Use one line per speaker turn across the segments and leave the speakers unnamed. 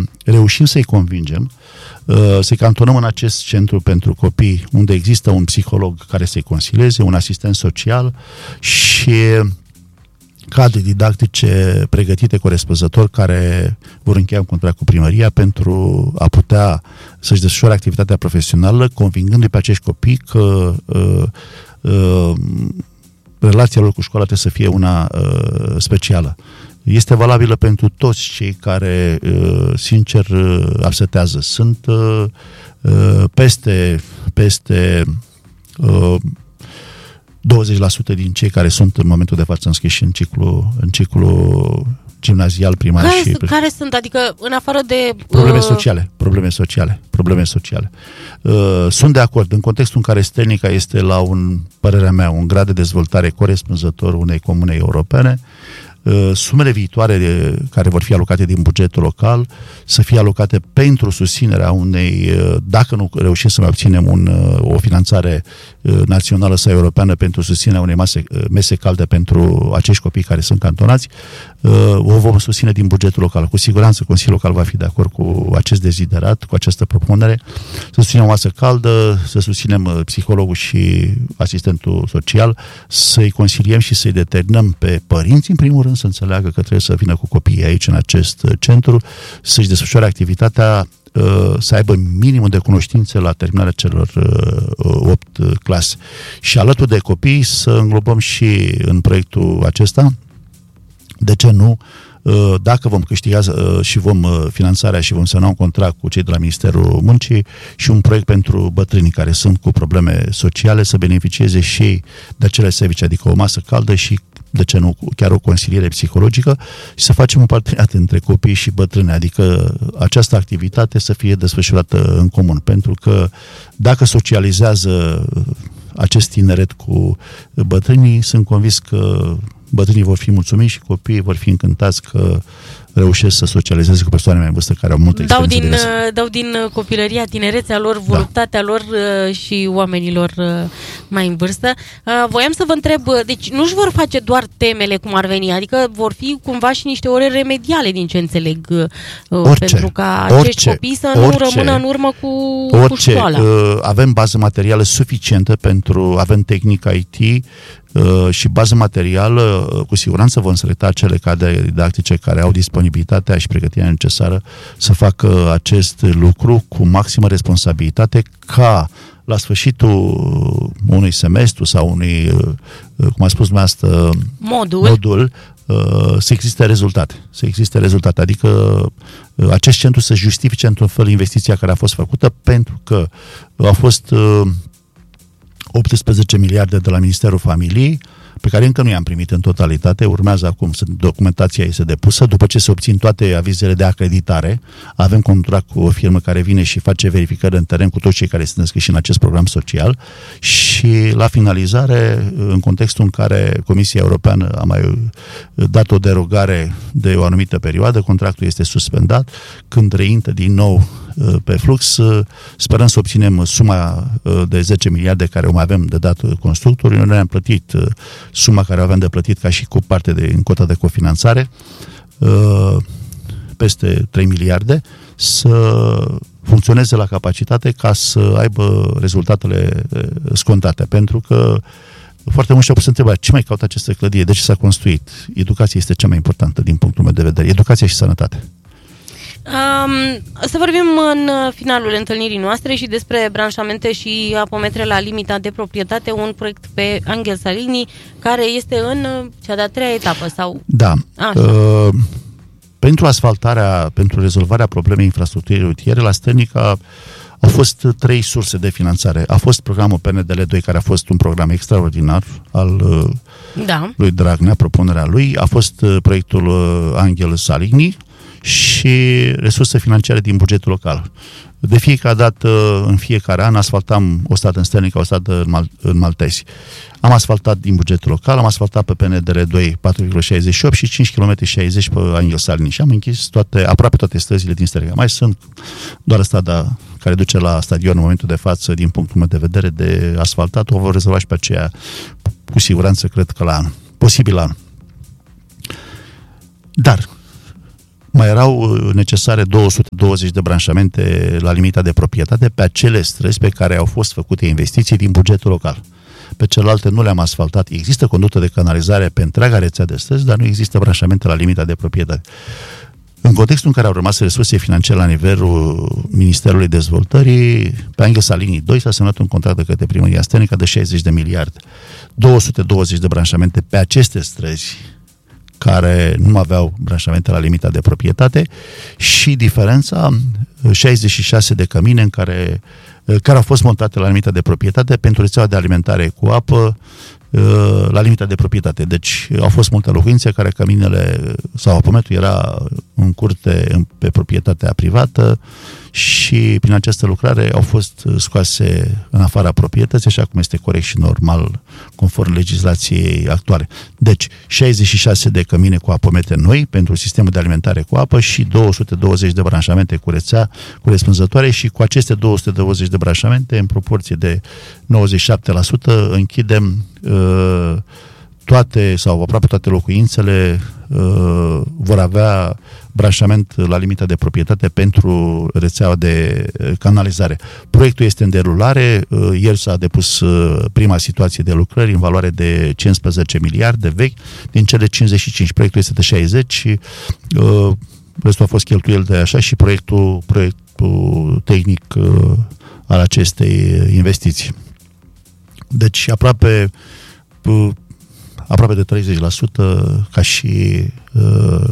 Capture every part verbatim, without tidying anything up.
reușim să-i convingem, să-i cantonăm în acest centru pentru copii, unde există un psiholog care să-i consilieze, un asistent social și cadre didactice pregătite corespunzător care vor încheia un contract cu primăria pentru a putea să-și desfășoare activitatea profesională, convingându-i pe acești copii că uh, uh, relația lor cu școala trebuie să fie una uh, specială. Este valabilă pentru toți cei care, uh, sincer, uh, absetează. Sunt uh, uh, peste, peste uh, douăzeci la sută din cei care sunt în momentul de față înscriși în ciclu, în ciclu gimnazial, primar
care,
și...
Care sunt? Adică, în afară de...
Probleme sociale, probleme sociale, probleme sociale. Uh, sunt de acord. În contextul în care Stelnica este la un, părerea mea, un grad de dezvoltare corespunzător unei comune europene, sumele viitoare de, care vor fi alocate din bugetul local să fie alocate pentru susținerea unei, dacă nu reușim să mai obținem un, o finanțare națională sau europeană pentru susținerea unei mase, mese calde pentru acești copii care sunt cantonați, o vom susține din bugetul local. Cu siguranță Consiliul Local va fi de acord cu acest deziderat, cu această propunere, să susținem o masă caldă, să susținem psihologul și asistentul social, să-i consiliem și să-i determinăm pe părinți, în primul rând, să înțeleagă că trebuie să vină cu copiii aici, în acest centru, să-și desfășoare activitatea, să aibă minimul de cunoștințe la terminarea celor opt clase. Și alături de copii să înglobăm și în proiectul acesta, de ce nu, dacă vom câștiga și vom finanțarea și vom semna un contract cu cei de la Ministerul Muncii și un proiect pentru bătrânii care sunt cu probleme sociale, să beneficieze și de acele servicii, adică o masă caldă și, de ce nu, chiar o consiliere psihologică și să facem un parteneriat între copii și bătrâni, adică această activitate să fie desfășurată în comun, pentru că dacă socializează acest tineret cu bătrânii, sunt convins că bătrânii vor fi mulțumiți și copiii vor fi încântați că reușesc să socializeze cu persoane mai în vârstă care au multă
dau
experiență.
Din, dau din copilăria, tinerețea lor, voluptatea da. lor și oamenilor mai în vârstă. Voiam să vă întreb, deci nu-și vor face doar temele cum ar veni, adică vor fi cumva și niște ore remediale, din ce înțeleg,
orice,
pentru ca acești
orice,
copii să
orice,
nu rămână în urmă cu,
orice,
cu școala.
Avem bază materială suficientă pentru, avem tehnică I T și bază materială, cu siguranță vom selecta acele cadre didactice care au disponibilitatea și pregătirea necesară să facă acest lucru cu maximă responsabilitate, ca la sfârșitul unui semestru sau unui, cum a spus dumneavoastră,
modul,
modul să existe rezultate. Să existe rezultate. Adică acest centru să justifice într-un fel investiția care a fost făcută, pentru că a fost optsprezece miliarde de la Ministerul Familiei, pe care încă nu i-am primit în totalitate, urmează acum, documentația este depusă, după ce se obțin toate avizele de acreditare, avem contract cu o firmă care vine și face verificări în teren cu toți cei care sunt înscriși în acest program social și la finalizare, în contextul în care Comisia Europeană a mai dat o derogare de o anumită perioadă, contractul este suspendat, când reintră din nou pe flux, sperăm să obținem suma de zece miliarde care o mai avem de dat constructorii. Noi ne-am plătit suma care o avem de plătit ca și cu parte de în cota de cofinanțare, peste trei miliarde, să funcționeze la capacitate ca să aibă rezultatele scontate. Pentru că foarte mulți și-au pus întrebarea, ce mai caută această clădire? De ce s-a construit? Educația este cea mai importantă din punctul meu de vedere. Educația și sănătate.
Um, să vorbim în finalul întâlnirii noastre și despre branșamente și apometre la limita de proprietate, un proiect pe Angel Saligny care este în cea de-a treia etapă. Sau...
Da. Uh, pentru asfaltarea, pentru rezolvarea problemei infrastructurii rutiere, la Stelnica au fost trei surse de finanțare. A fost programul P N D L doi, care a fost un program extraordinar al
da. lui
Dragnea, propunerea lui. A fost proiectul Angel Saligny și resurse financiare din bugetul local. De fiecare dată, în fiecare an, asfaltam o stradă în Stelnica, o stradă în, Mal- în Maltezi. Am asfaltat din bugetul local, am asfaltat pe P N D R doi patru virgulă șaizeci și opt și cinci virgulă șaizeci pe Angel Saligny și am închis toate, aproape toate străzile din Stelnica. Mai sunt doar strada care duce la stadion în momentul de față, din punctul meu de vedere, de asfaltat. O vor rezolva și pe aceea, cu siguranță, cred că la anul. Posibil la anul. Dar mai erau necesare două sute douăzeci de branșamente la limita de proprietate pe acele străzi pe care au fost făcute investiții din bugetul local. Pe celelalte nu le-am asfaltat. Există conductă de canalizare pe întreaga rețea de străzi, dar nu există branșamente la limita de proprietate. În contextul în care au rămas resurse financiare la nivelul Ministerului Dezvoltării, pe Angel Salini doi s-a semnat un contract de către Primăria Stelnica de șaizeci de miliarde. două sute douăzeci de branșamente pe aceste străzi care nu aveau branșamente la limita de proprietate și diferența șaizeci și șase de cămine în care, care au fost montate la limita de proprietate pentru rețeaua de alimentare cu apă la limita de proprietate. Deci au fost multe locuințe care căminele sau apometul era în curte pe proprietatea privată și prin această lucrare au fost scoase în afara proprietății, așa cum este corect și normal conform legislației actuale. Deci șaizeci și șase de cămine cu apomete noi pentru sistemul de alimentare cu apă și două sute douăzeci de branșamente cu rețea corespunzătoare și cu aceste două sute douăzeci de branșamente în proporție de nouăzeci și șapte la sută închidem uh, toate sau aproape toate locuințele uh, vor avea branșament la limita de proprietate pentru rețeaua de canalizare. Proiectul este în derulare, uh, ieri s-a depus uh, prima situație de lucrări în valoare de cincisprezece miliarde vechi, din cele cincizeci și cinci. Proiectul este de șaizeci și uh, restul a fost cheltuiel de așa și proiectul, proiectul tehnic uh, al acestei investiții. Deci aproape uh, aproape de treizeci la sută ca și uh,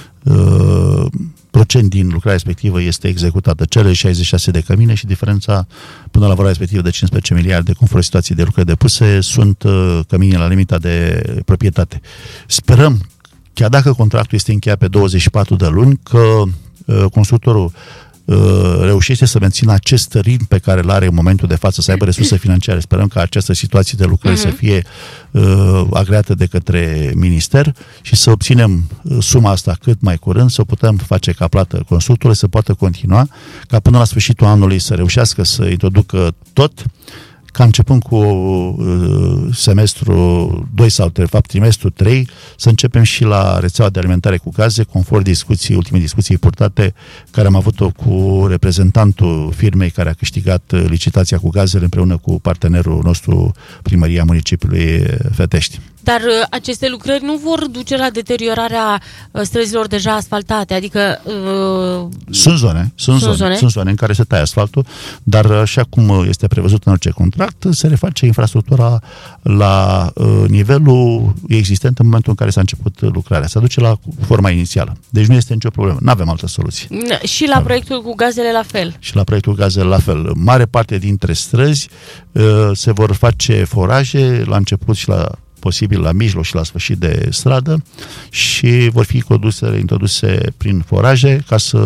uh, procent din lucrarea respectivă este executată. Cele șaizeci și șase de cămine și diferența până la valoarea respectivă de cincisprezece miliarde conform situației de lucrări depuse sunt uh, cămine la limita de proprietate. Sperăm, chiar dacă contractul este încheiat pe douăzeci și patru de luni, că uh, constructorul reușește să mențină acest ritm pe care îl are în momentul de față, să aibă resurse financiare. Sperăm că această situație de lucrări uh-huh. să fie uh, agreată de către minister și să obținem suma asta cât mai curând, să o putem face ca plată constructorului, să poată continua, ca până la sfârșitul anului să reușească să introducă tot, ca începând cu uh, semestru doi sau, de fapt, trimestru trei, să începem și la rețeaua de alimentare cu gaze, conform discuții, ultimei discuții purtate, care am avut-o cu reprezentantul firmei care a câștigat licitația cu gazele împreună cu partenerul nostru, Primăria Municipiului Fetești.
Dar uh, aceste lucrări nu vor duce la deteriorarea uh, străzilor deja asfaltate, adică... Uh,
sunt zone, sunt, sunt, zone, zone. sunt zone în care se taie asfaltul, dar așa cum este prevăzut în orice contract, se reface infrastructura la uh, nivelul existent în momentul în care s-a început lucrarea. Se aduce la forma inițială. Deci nu este nicio problemă. Nu avem altă soluție.
Și la proiectul cu gazele la fel.
Și la proiectul cu gazele la fel. Mare parte dintre străzi uh, se vor face foraje la început și la posibil la mijloc și la sfârșit de stradă și vor fi introduse, introduse prin foraje ca să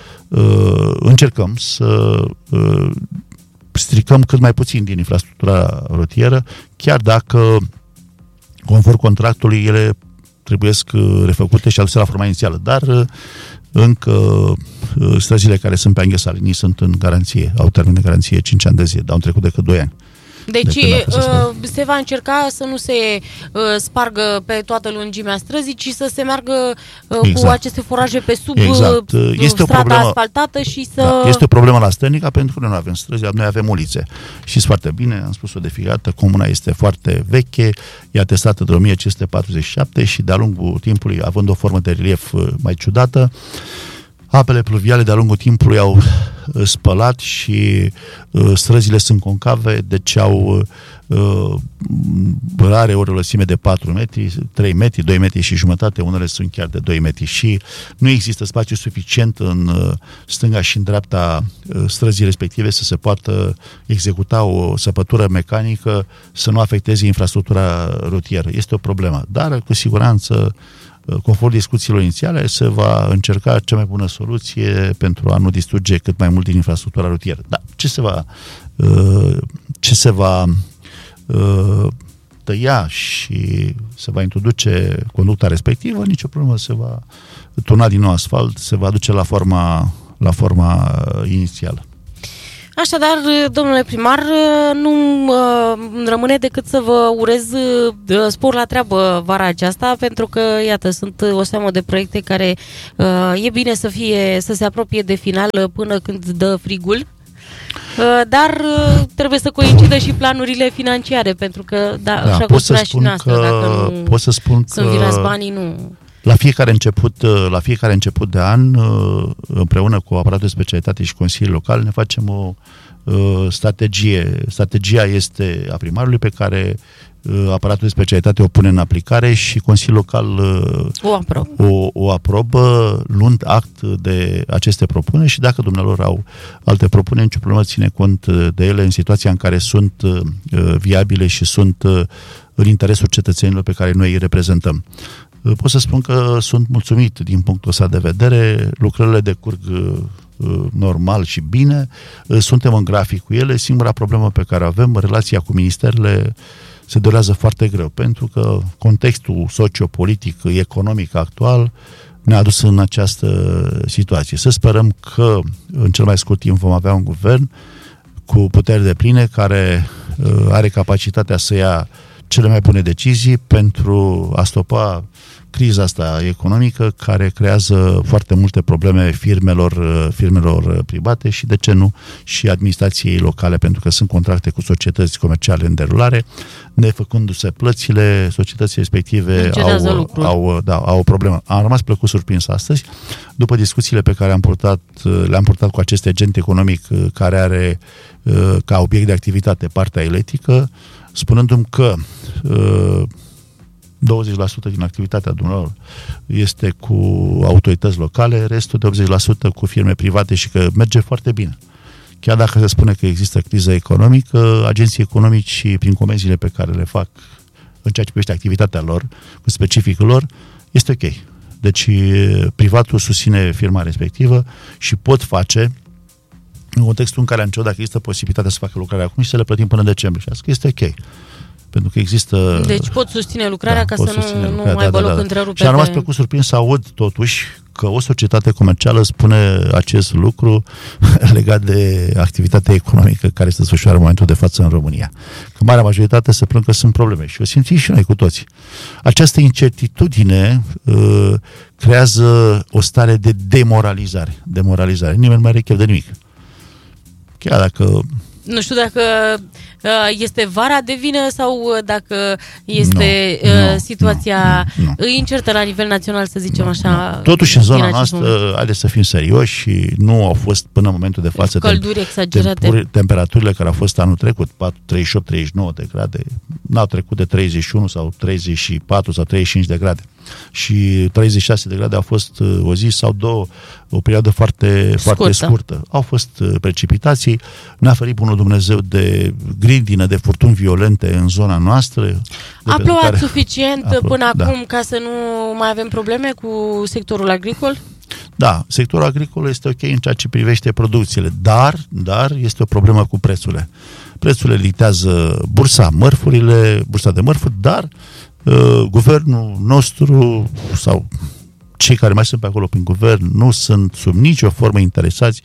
uh, încercăm să uh, stricăm cât mai puțin din infrastructura rutieră, chiar dacă conform contractului ele trebuiesc refăcute și aduse la forma inițială, dar încă străzile care sunt pe Angel Salini sunt în garanție, au termen de garanție cinci ani de zile, dar au trecut decât doi ani.
Deci de uh, se va încerca să nu se uh, spargă pe toată lungimea străzii, ci să se meargă uh, exact. cu aceste foraje pe sub exact. uh, este strada o problemă, asfaltată și să...
Da, este o problemă la Stelnica pentru că noi nu avem străzi, noi avem ulițe. Știți foarte bine, am spus-o de fiecare dată, comuna este foarte veche, e atestată de o mie cinci sute patruzeci și șapte și de-a lungul timpului, având o formă de relief mai ciudată, apele pluviale de-a lungul timpului au spălat și uh, străzile sunt concave, deci au uh, are o lăsime de patru metri, trei metri, doi metri și jumătate, unele sunt chiar de doi metri și nu există spațiu suficient în uh, stânga și în dreapta uh, străzii respective să se poată executa o săpătură mecanică să nu afecteze infrastructura rutieră. Este o problemă, dar cu siguranță conform discuțiilor inițiale, se va încerca cea mai bună soluție pentru a nu distruge cât mai mult din infrastructura rutieră. Dar ce se va ce se va tăia și se va introduce conducta respectivă, nicio problemă, se va turna din nou asfalt, se va duce la forma, la forma inițială.
Așadar, domnule primar, nu uh, rămâne decât să vă urez uh, spor la treabă vara aceasta, pentru că, iată, sunt o seamă de proiecte care uh, e bine să fie, să se apropie de final până când dă frigul, uh, dar uh, trebuie să coincidă și planurile financiare, pentru că, da, da așa cum spunea și noastră, dacă nu
pot să spun
sunt
că
virați banii, nu...
La fiecare început, la fiecare început de an, împreună cu aparatul de specialitate și Consiliul Local, ne facem o strategie. Strategia este a primarului, pe care aparatul de specialitate o pune în aplicare și Consiliul Local
o aprobă,
o, o aprobă luând act de aceste propuneri și dacă dumnealor au alte propuneri, nicio problemă, ține cont de ele în situația în care sunt viabile și sunt în interesul cetățenilor pe care noi îi reprezentăm. Pot să spun că sunt mulțumit din punctul ăsta de vedere, lucrările decurg normal și bine, suntem în grafic cu ele, singura problemă pe care avem, relația cu ministerele se durează foarte greu, pentru că contextul sociopolitic, economic actual ne-a adus în această situație. Să sperăm că în cel mai scurt timp vom avea un guvern cu puteri depline care are capacitatea să ia cele mai bune decizii pentru a stopa criza asta economică care creează foarte multe probleme firmelor, firmelor private și, de ce nu, și administrației locale, pentru că sunt contracte cu societăți comerciale în derulare, nefăcându-se plățile, societățile respective au, au, da, au o problemă. Am rămas plăcut surprins astăzi, după discuțiile pe care am purtat, le-am purtat cu acest agent economic care are ca obiect de activitate partea electrică, spunându-mi că douăzeci la sută din activitatea dumnealor este cu autorități locale, restul de optzeci la sută cu firme private și că merge foarte bine. Chiar dacă se spune că există criză economică, agenții economici, prin comenzile pe care le fac în ceea ce privește activitatea lor, cu specificul lor, este ok. Deci privatul susține firma respectivă și pot face, în contextul în care am început, dacă există posibilitatea să facă lucrarea acum și să le plătim până în decembrie. Și asta este ok. Pentru că există...
Deci pot susține lucrarea, da, ca să nu,
lucrarea,
nu
da,
aibă
da,
loc
da, da.
întrerupere.
Și am rămas plăcut surprins să aud totuși că o societate comercială spune acest lucru legat de activitatea economică care se desfășoară în momentul de față în România. Că marea majoritate se plâng că sunt probleme și o simțim și noi cu toții. Această incertitudine uh, creează o stare de demoralizare. Demoralizare. Nimeni nu mai are chef de nimic. Chiar dacă...
Nu știu dacă este vara de vină sau dacă este
no, no,
situația
no, no.
incertă la nivel național, să zicem no, așa.
No. Totuși, în zona noastră, haideți să fim serioși, și nu au fost până în momentul de față
călduri exagerate.
Tempuri, temperaturile care au fost anul trecut, treizeci și opt treizeci și nouă de grade, n-au trecut de treizeci și unu sau treizeci și patru sau treizeci și cinci de grade. Și treizeci și șase de grade au fost o zi sau două, o perioadă foarte scurtă. foarte scurtă. Au fost precipitații, ne-a ferit bunul Dumnezeu de grindină, de furtuni violente în zona noastră.
A plouat care... suficient a până
da.
acum ca să nu mai avem probleme cu sectorul agricol?
Da, sectorul agricol este ok în ceea ce privește producțiile, dar, dar este o problemă cu prețurile. Prețurile dictează bursa, mărfurile, bursa de mărfuri, dar uh, guvernul nostru sau cei care mai sunt pe acolo prin guvern nu sunt sub nicio formă interesați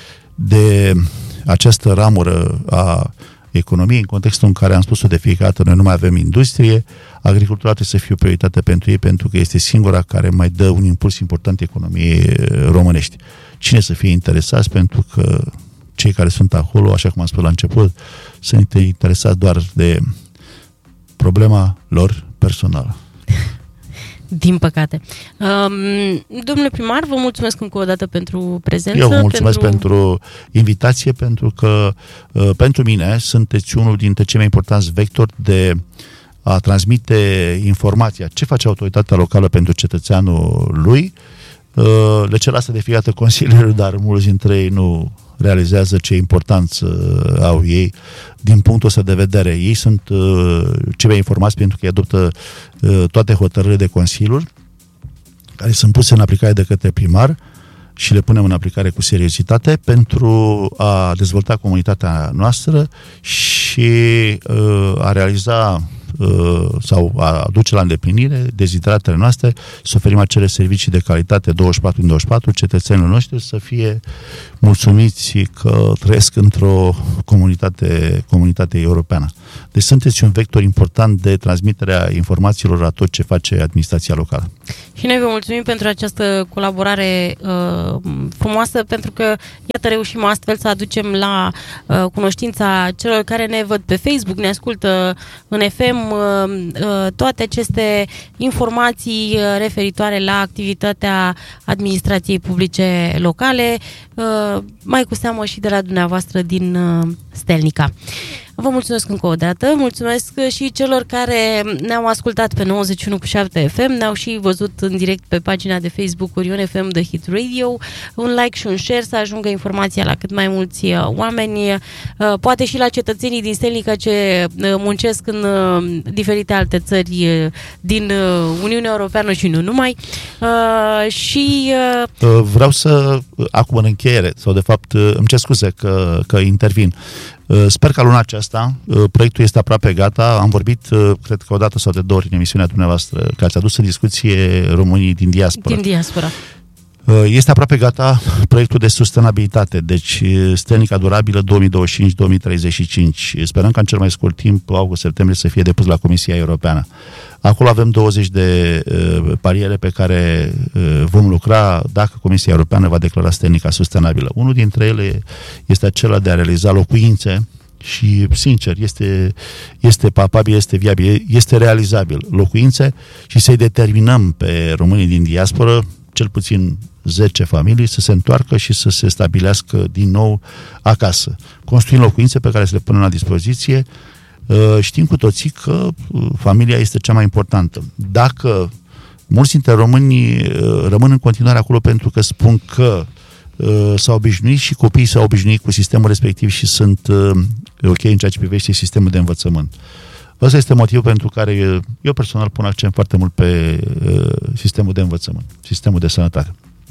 de această ramură a economiei, în contextul în care am spus-o de fiecare dată, noi nu mai avem industrie, agricultura trebuie să fie o prioritate pentru ei, pentru că este singura care mai dă un impuls important economiei românești. Cine să fie interesați? Pentru că cei care sunt acolo, așa cum am spus la început, sunt interesați doar de problema lor personală.
Din păcate. Um, domnule primar, vă mulțumesc încă o dată pentru prezență.
Eu vă mulțumesc pentru, pentru invitație, pentru că uh, pentru mine sunteți unul dintre cei mai importanți vectori de a transmite informația. Ce face autoritatea locală pentru cetățeanul lui? Uh, le cer asta de fiecare dată consilierilor, dar mulți dintre ei nu realizează ce importanță au ei din punctul ăsta de vedere. Ei sunt uh, cei mai informați pentru că îi adoptă uh, toate hotărârile de consiliul care sunt puse în aplicare de către primar și le punem în aplicare cu seriozitate pentru a dezvolta comunitatea noastră și uh, a realiza sau a aduce la îndeplinire dezideratele noastre, să oferim acele servicii de calitate douăzeci și patru din douăzeci și patru, cetățenilor noștri să fie mulțumiți că trăiesc într-o comunitate, comunitate europeană. Deci sunteți un vector important de transmiterea informațiilor la tot ce face administrația locală.
Și noi vă mulțumim pentru această colaborare uh, frumoasă, pentru că, iată, reușim astfel să aducem la uh, cunoștința celor care ne văd pe Facebook, ne ascultă în F M, uh, uh, toate aceste informații uh, referitoare la activitatea administrației publice locale, uh, mai cu seamă și de la dumneavoastră din uh, Stelnica. Vă mulțumesc încă o dată, mulțumesc și celor care ne-au ascultat pe nouăzeci și unu virgulă șapte F M, ne-au și văzut în direct pe pagina de Facebook Orion F M The Hit Radio, un like și un share să ajungă informația la cât mai mulți oameni, poate și la cetățenii din Stelnica ce muncesc în diferite alte țări din Uniunea Europeană și nu numai. Și
vreau să, acum în încheiere, sau de fapt îmi cer scuze că, că intervin, sper că luna aceasta proiectul este aproape gata. Am vorbit, cred că o dată sau de două ori în emisiunea dumneavoastră, că ați adus în discuție românii din diaspora.
Din diaspora.
Este aproape gata proiectul de sustenabilitate, deci Stelnica durabilă două mii douăzeci și cinci două mii treizeci și cinci. Sperăm că în cel mai scurt timp, august-septembrie, să fie depus la Comisia Europeană. Acolo avem douăzeci de uh, pariere pe care uh, vom lucra dacă Comisia Europeană va declara Stelnica sustenabilă. Unul dintre ele este acela de a realiza locuințe și, sincer, este, este papabil, este viabil, este realizabil. Locuințe și să-i determinăm pe românii din diasporă, cel puțin zece familii, să se întoarcă și să se stabilească din nou acasă. Construim locuințe pe care să le punem la dispoziție. Știm cu toții că familia este cea mai importantă. Dacă mulți dintre români rămân în continuare acolo pentru că spun că s-au obișnuit și copiii s-au obișnuit cu sistemul respectiv și sunt ok în ceea ce privește sistemul de învățământ. Ăsta este motivul pentru care eu personal pun accent foarte mult pe sistemul de învățământ, sistemul de sănătate.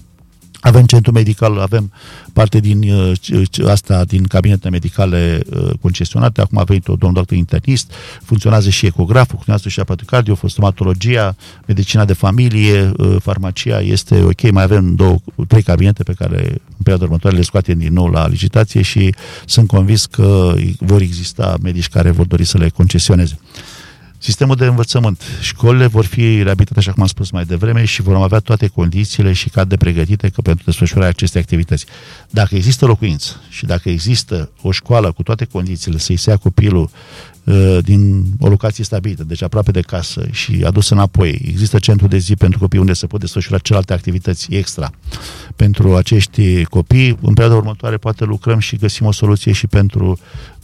Avem centru medical, avem parte din uh, asta, din cabinete medicale uh, concesionate, acum a venit un domn doctor internist, funcționează și ecograful, funcționează și aparatul cardio, stomatologia, medicina de familie, uh, farmacia, este ok, mai avem două, trei cabinete pe care în perioada următoare le scoatem din nou la licitație și sunt convins că vor exista medici care vor dori să le concesioneze. Sistemul de învățământ. Școlile vor fi reabilitate, așa cum am spus mai devreme, și vor avea toate condițiile și cadre pregătite că pentru desfășurarea acestei activități. Dacă există locuință și dacă există o școală cu toate condițiile să-i se ia copilul uh, din o locație stabilită, deci aproape de casă și adus înapoi, există centru de zi pentru copii unde se pot desfășura celelalte activități extra pentru acești copii, în perioada următoare poate lucrăm și găsim o soluție și pentru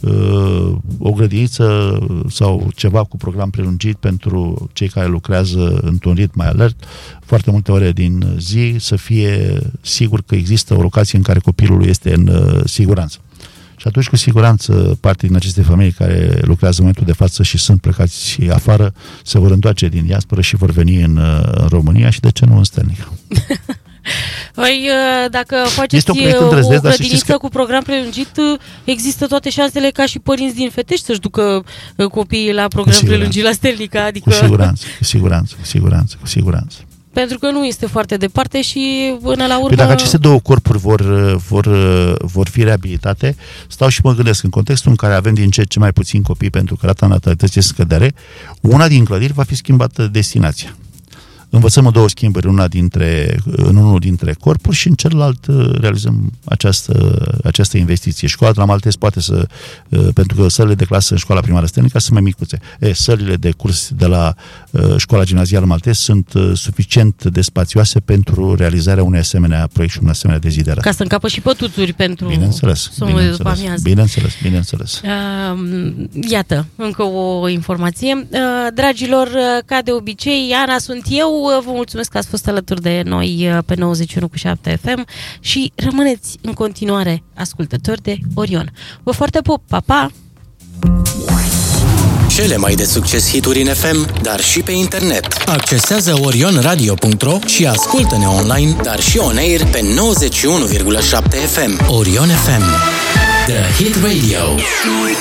uh, o grădiniță sau ceva cu program prelungit pentru cei care lucrează într-un ritm mai alert, foarte multe ore din zi, să fie sigur că există o locație în care copilul este în uh, siguranță. Și atunci, cu siguranță, parte din aceste familii care lucrează în momentul de față și sunt plecați afară, se vor întoarce din diaspora și vor veni în, în România și, de ce nu, în Stelnica.
Păi, dacă faceți o grădiniță că... cu program prelungit, există toate șansele ca și părinți din Fetești să-și ducă copiii la program prelungit la Stelnica. Adică...
Cu siguranță, cu siguranță, cu siguranță, cu siguranță.
Pentru că nu este foarte departe și până la urmă...
Păi dacă aceste două corpuri vor, vor, vor fi reabilitate, stau și mă gândesc, în contextul în care avem din ce ce mai puțini copii pentru că rata natalității este scădere, una din clădiri va fi schimbată destinația. Învățăm în două schimbări, una dintre, în unul dintre corpuri și în celălalt realizăm această, această investiție. Școala de la Maltez poate să, pentru că sălile de clasă în școala primară Stelnica sunt mai micuțe. E, sălile de curs de la școala gimnazială Maltez sunt suficient de spațioase pentru realizarea unei asemenea proiect și unei asemenea deziderat.
Ca să încapă și pătuțuri pentru
bineînțeles, bineînțeles, bineînțeles, bineînțeles.
Uh, iată, încă o informație. Uh, dragilor, ca de obicei, Ana sunt eu. Vă mulțumesc că ați fost alături de noi pe nouăzeci și unu virgulă șapte F M și rămâneți în continuare ascultători de Orion. Vă foarte pup, pa, pa!
Cele mai de succes hituri în F M, dar și pe internet. Accesează orion radio punct ro și ascultă-ne online, dar și on air pe nouăzeci și unu virgulă șapte F M. Orion F M, The Hit Radio.